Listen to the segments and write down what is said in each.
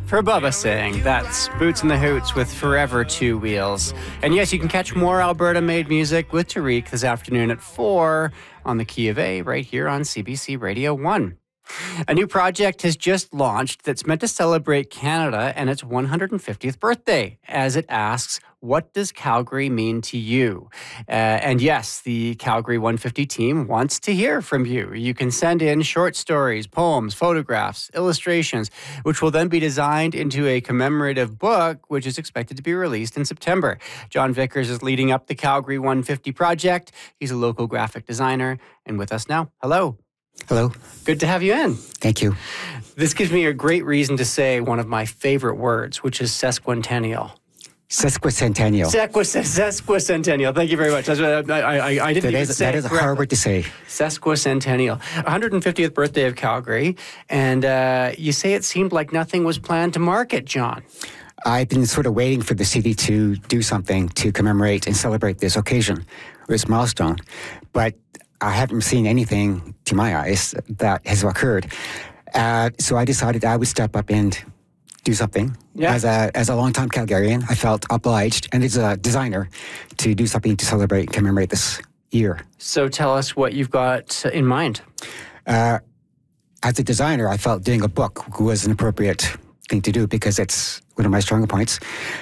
For Bubba Singh, that's Boots and the Hoots with Forever Two Wheels. And yes, you can catch more Alberta-made music with Tariq this afternoon at 4 on the Key of A right here on CBC Radio 1. A new project has just launched that's meant to celebrate Canada and its 150th birthday, as it asks, what does Calgary mean to you? And yes, the Calgary 150 team wants to hear from you. You can send in short stories, poems, photographs, illustrations, which will then be designed into a commemorative book, which is expected to be released in September. John Vickers is leading up the Calgary 150 project. He's a local graphic designer and with us now. Hello. Hello. Good to have you in. Thank you. This gives me a great reason to say one of my favorite words, which is sesquicentennial. Sesquicentennial. Sesquicentennial. Thank you very much. I didn't even say that is a hard word to say. Sesquicentennial. 150th birthday of Calgary. And you say it seemed like nothing was planned to mark it, John. I've been sort of waiting for the city to do something to commemorate and celebrate this occasion, this milestone. But I haven't seen anything, to my eyes, that has occurred. So I decided I would step up and do something. Yeah. As a longtime Calgarian, I felt obliged, and as a designer, to do something to celebrate and commemorate this year. So tell us what you've got in mind. As a designer, I felt doing a book was an appropriate thing to do because it's one of my stronger points.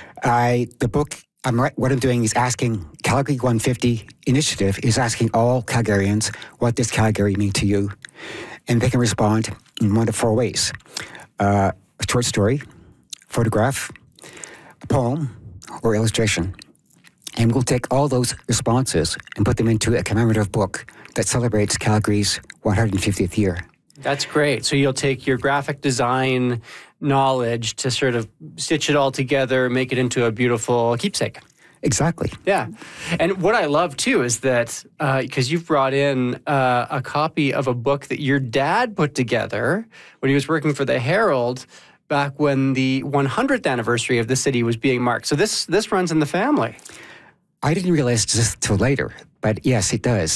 What I'm doing is asking, Calgary 150 initiative is asking all Calgarians, what does Calgary mean to you? And they can respond in one of four ways. A short story, photograph, a poem, or illustration. And we'll take all those responses and put them into a commemorative book that celebrates Calgary's 150th year. That's great. So you'll take your graphic design knowledge to sort of stitch it all together, make it into a beautiful keepsake. Exactly. Yeah. And what I love, too, is that because you've brought in a copy of a book that your dad put together when he was working for the Herald back when the 100th anniversary of the city was being marked. So this runs in the family. I didn't realize this till later, but yes, it does.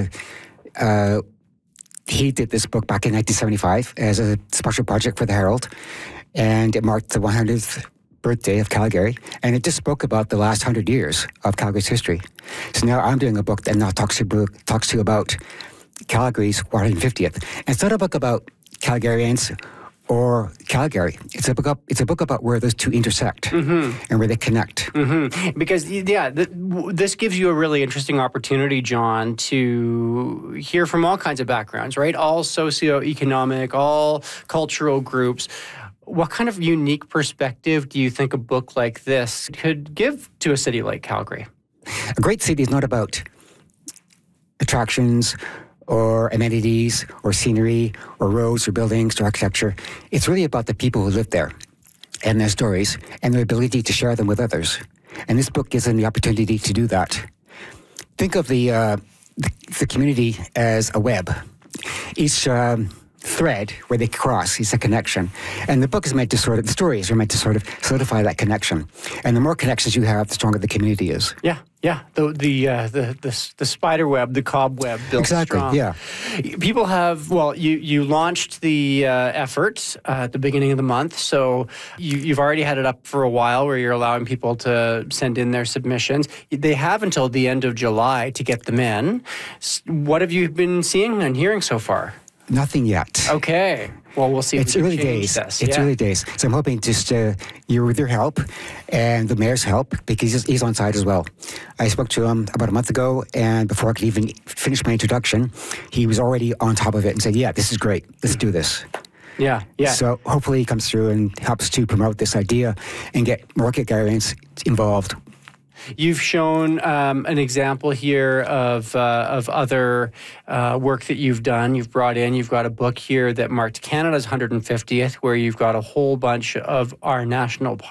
He did this book back in 1975 as a special project for the Herald, and it marked the 100th birthday of Calgary, and it just spoke about the last 100 years of Calgary's history. So now I'm doing a book that now talks to you about Calgary's 150th. And it's not a book about Calgarians or Calgary. It's a book about where those two intersect and where they connect. Mm-hmm. Because, this gives you a really interesting opportunity, John, to hear from all kinds of backgrounds, right? All socioeconomic, all cultural groups. What kind of unique perspective do you think a book like this could give to a city like Calgary? A great city is not about attractions or amenities or scenery or roads or buildings or architecture. It's really about the people who live there and their stories and their ability to share them with others. And this book gives them the opportunity to do that. Think of the community as a web. Each thread where they cross is a connection. And the book is meant to the stories are meant to sort of solidify that connection. And the more connections you have, the stronger the community is. Yeah. The spider web, the cobweb built strong. Exactly, yeah. People have, you launched the effort at the beginning of the month, so you've already had it up for a while where you're allowing people to send in their submissions. They have until the end of July to get them in. What have you been seeing and hearing so far? Nothing yet. Okay. Well, we'll see if it's we can early change days. this. It's early days. So I'm hoping just with your help and the mayor's help, because he's on side as well. I spoke to him about a month ago, and before I could even finish my introduction, he was already on top of it and said, yeah, this is great. Let's do this. Yeah. So hopefully he comes through and helps to promote this idea and get more Calgarians involved. You've shown an example here of other work that you've done. You've brought in, you've got a book here that marked Canada's 150th, where you've got a whole bunch of our national